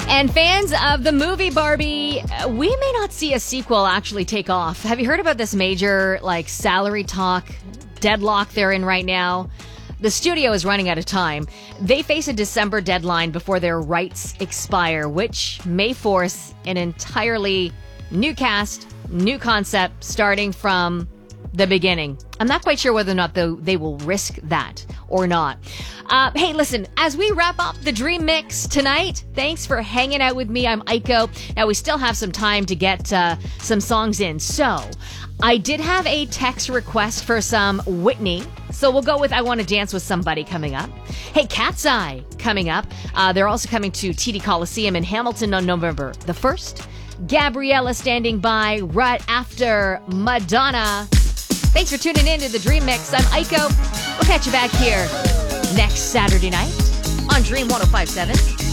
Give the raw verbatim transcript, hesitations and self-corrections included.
And fans of the movie Barbie, we may not see a sequel actually take off. Have you heard about this major, like, salary talk deadlock they're in right now? The studio is running out of time. They face a December deadline before their rights expire, which may force an entirely new cast, new concept, starting from the beginning. I'm not quite sure whether or not though they will risk that or not. Uh, hey, listen, as we wrap up the Dream Mix tonight, thanks for hanging out with me. I'm Aiko. Now, we still have some time to get uh, some songs in. So, I did have a text request for some Whitney. So we'll go with I Want to Dance with Somebody coming up. Hey, Cat's Eye coming up. Uh, they're also coming to T D Coliseum in Hamilton on November the first. Gabriella standing by right after Madonna. Thanks for tuning in to the Dream Mix. I'm Aiko. We'll catch you back here next Saturday night on Dream one oh five point seven.